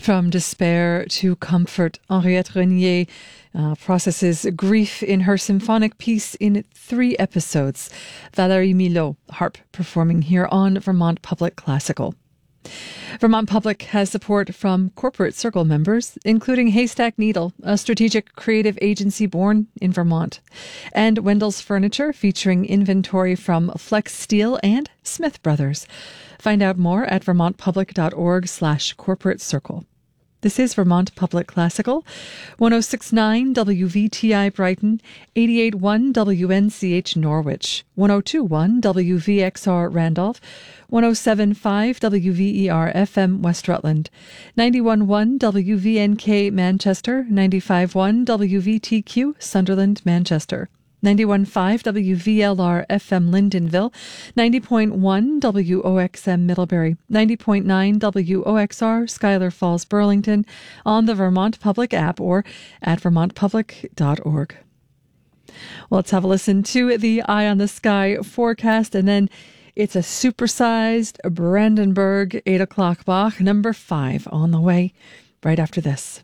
From despair to comfort, Henriette Renier processes grief in her symphonic piece in 3 episodes. Valérie Milot, harp, performing here on Vermont Public Classical. Vermont Public has support from Corporate Circle members, including Haystack Needle, a strategic creative agency born in Vermont, and Wendell's Furniture, featuring inventory from Flex Steel and Smith Brothers. Find out more at vermontpublic.org/corporate circle. This is Vermont Public Classical, 106.9 WVTI Brighton, 88.1 WNCH Norwich, 102.1 WVXR Randolph, 107.5 WVER FM West Rutland, 91.1 WVNK Manchester, 95.1 WVTQ Sunderland Manchester, 91.5 WVLR FM Lyndonville, 90.1 WOXM Middlebury, 90.9 WOXR Schuyler Falls Burlington, on the Vermont Public app or at vermontpublic.org. Well, let's have a listen to the Eye on the Sky forecast, and then it's a supersized Brandenburg 8 o'clock Bach number 5 on the way right after this.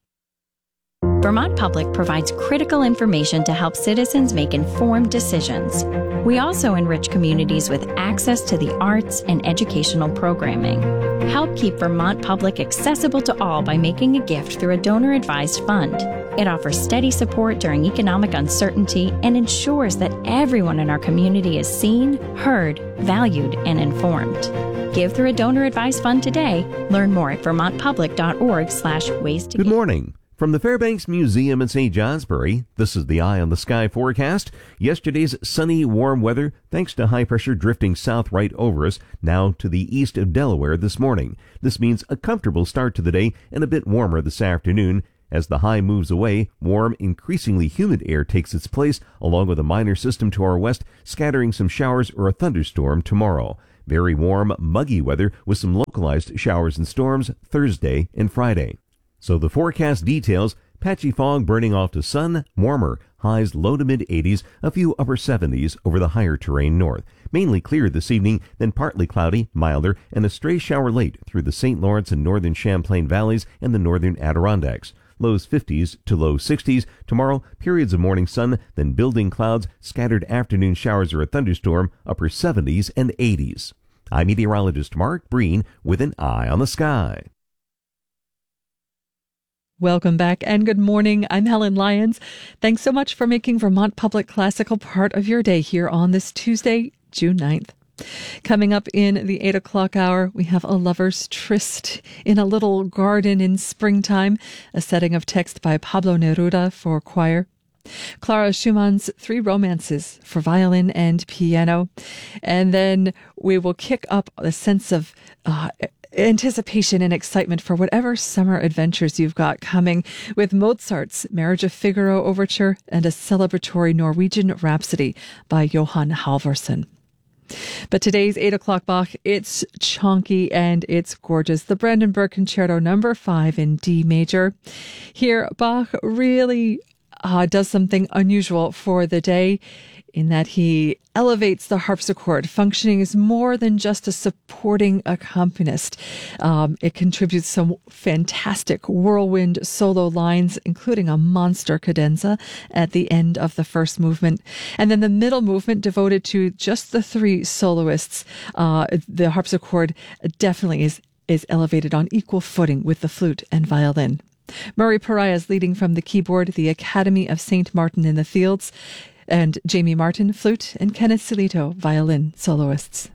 Vermont Public provides critical information to help citizens make informed decisions. We also enrich communities with access to the arts and educational programming. Help keep Vermont Public accessible to all by making a gift through a donor-advised fund. It offers steady support during economic uncertainty and ensures that everyone in our community is seen, heard, valued, and informed. Give through a donor-advised fund today. Learn more at vermontpublic.org/ways to give. Good morning. From the Fairbanks Museum in St. Johnsbury, this is the Eye on the Sky forecast. Yesterday's sunny, warm weather, thanks to high pressure drifting south right over us, now to the east of Delaware this morning. This means a comfortable start to the day and a bit warmer this afternoon. As the high moves away, warm, increasingly humid air takes its place, along with a minor system to our west, scattering some showers or a thunderstorm tomorrow. Very warm, muggy weather with some localized showers and storms Thursday and Friday. So the forecast details: patchy fog burning off to sun, warmer, highs low to mid-80s, a few upper 70s over the higher terrain north. Mainly clear this evening, then partly cloudy, milder, and a stray shower late through the St. Lawrence and northern Champlain valleys and the northern Adirondacks. Lows 50s to low 60s. Tomorrow, periods of morning sun, then building clouds, scattered afternoon showers or a thunderstorm, upper 70s and 80s. I'm meteorologist Mark Breen with an Eye on the Sky. Welcome back and good morning. I'm Helen Lyons. Thanks so much for making Vermont Public Classical part of your day here on this Tuesday, June 9th. Coming up in the 8 o'clock hour, we have a lover's tryst in a little garden in springtime, a setting of text by Pablo Neruda for choir. Clara Schumann's 3 romances for violin and piano. And then we will kick up a sense of anticipation and excitement for whatever summer adventures you've got coming with Mozart's Marriage of Figaro Overture and a celebratory Norwegian Rhapsody by Johann Halvorsen. But today's 8 o'clock Bach, it's chonky and it's gorgeous. The Brandenburg Concerto number 5 in D major. Here, Bach really does something unusual for the day in that he elevates the harpsichord, functioning as more than just a supporting accompanist. It contributes some fantastic whirlwind solo lines, including a monster cadenza at the end of the first movement. And then the middle movement devoted to just the 3 soloists. The harpsichord definitely is elevated on equal footing with the flute and violin. Murray Pariah's leading from the keyboard, the Academy of St. Martin in the Fields, and Jamie Martin, flute, and Kenneth Silito, violin soloists.